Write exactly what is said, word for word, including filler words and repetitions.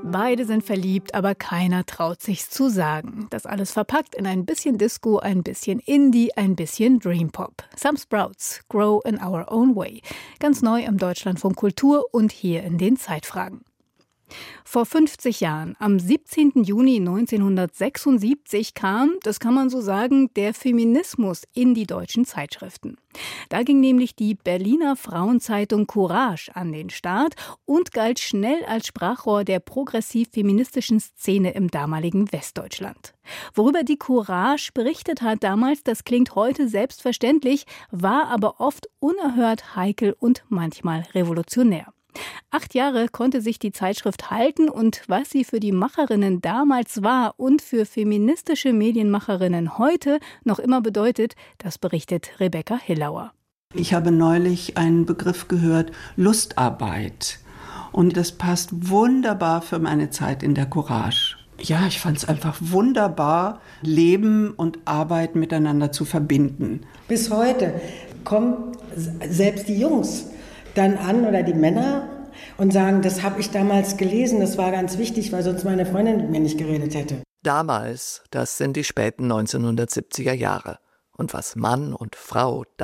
Beide sind verliebt, aber keiner traut sich's zu sagen. Das alles verpackt in ein bisschen Disco, ein bisschen Indie, ein bisschen Dreampop. Some Sprouts, Grow in Our Own Way. Ganz neu im Deutschlandfunk Kultur und hier in den Zeitfragen. Vor fünfzig Jahren, am siebzehnten Juni neunzehnhundertsechsundsiebzig, kam, das kann man so sagen, der Feminismus in die deutschen Zeitschriften. Da ging nämlich die Berliner Frauenzeitung Courage an den Start und galt schnell als Sprachrohr der progressiv-feministischen Szene im damaligen Westdeutschland. Worüber die Courage berichtet hat damals, das klingt heute selbstverständlich, war aber oft unerhört heikel und manchmal revolutionär. Acht Jahre konnte sich die Zeitschrift halten und was sie für die Macherinnen damals war und für feministische Medienmacherinnen heute noch immer bedeutet, das berichtet Rebecca Hillauer. Ich habe neulich einen Begriff gehört, Lustarbeit. Und das passt wunderbar für meine Zeit in der Courage. Ja, ich fand es einfach wunderbar, Leben und Arbeit miteinander zu verbinden. Bis heute kommen selbst die Jungs dann an oder die Männer und sagen, das habe ich damals gelesen, das war ganz wichtig, weil sonst meine Freundin mit mir nicht geredet hätte. Damals, das sind die späten neunzehnhundertsiebziger Jahre. Und was Mann und Frau da